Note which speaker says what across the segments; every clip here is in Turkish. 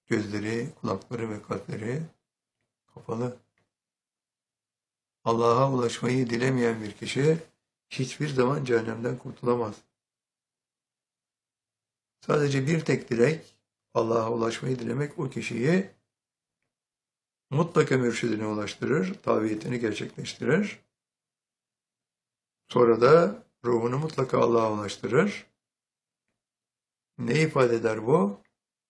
Speaker 1: gözleri, kulakları ve kalpleri kapalı. Allah'a ulaşmayı dilemeyen bir kişi hiçbir zaman cehennemden kurtulamaz. Sadece bir tek dilek, Allah'a ulaşmayı dilemek o kişiyi mutlaka mürşidine ulaştırır, tabiyetini gerçekleştirir. Sonra da ruhunu mutlaka Allah'a ulaştırır. Ne ifade eder bu?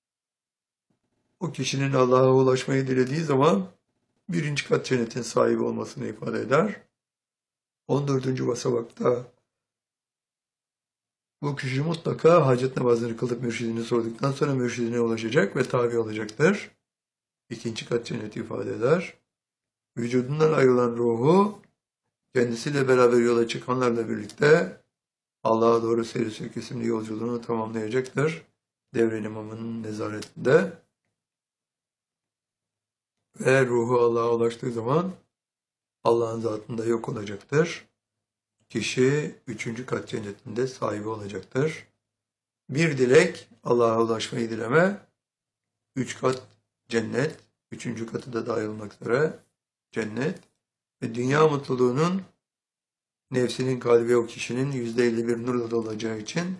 Speaker 1: O kişinin Allah'a ulaşmayı dilediği zaman birinci kat cennetin sahibi olmasını ifade eder. 14. basamakta bu kişi mutlaka hacet namazını kılıp mürşidini sorduktan sonra mürşidine ulaşacak ve tabi olacaktır. İkinci kat cenneti ifade eder. Vücudundan ayrılan ruhu kendisiyle beraber yola çıkanlarla birlikte Allah'a doğru seyir sülük isimli yolculuğunu tamamlayacaktır. Devre imamının nezaretinde. Ve ruhu Allah'a ulaştığı zaman Allah'ın zatında yok olacaktır. Kişi 3. kat cennetinde sahibi olacaktır. Bir dilek Allah'a ulaşmayı dileme, 3 kat cennet, 3. katı da dahil olmak üzere cennet ve dünya mutluluğunun nefsinin kalbi o kişinin %51 nurla dolacağı için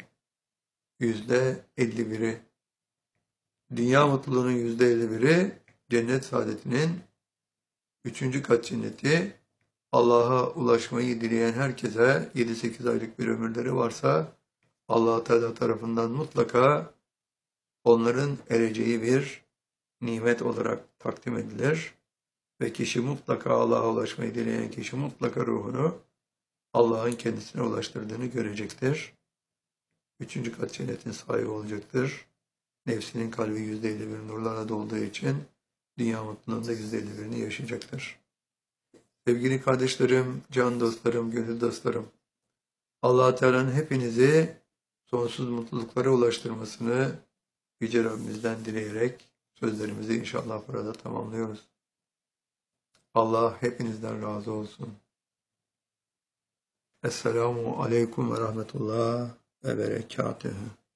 Speaker 1: %51'i, dünya mutluluğunun %51'i cennet saadetinin 3. kat cenneti, Allah'a ulaşmayı dileyen herkese 7-8 aylık bir ömürleri varsa Allah Teala tarafından mutlaka onların ereceği bir nimet olarak takdim edilir. Ve kişi mutlaka Allah'a ulaşmayı dileyen kişi mutlaka ruhunu Allah'ın kendisine ulaştırdığını görecektir. 3. kat cennetin sahibi olacaktır. Nefsinin kalbi %51 nurlarla dolduğu için dünya mutluluğunda %51'ini yaşayacaktır. Sevgili kardeşlerim, can dostlarım, gönül dostlarım, Allah Teala'nın hepinizi sonsuz mutluluklara ulaştırmasını Yüce Rabbimizden dileyerek sözlerimizi inşallah burada tamamlıyoruz. Allah hepinizden razı olsun. Esselamu Aleyküm ve Rahmetullah ve Berekatühü.